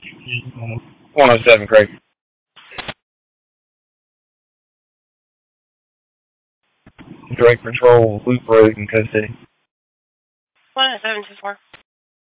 107, Craig. Direct Patrol, Loop Road in Coast City. 107, 24.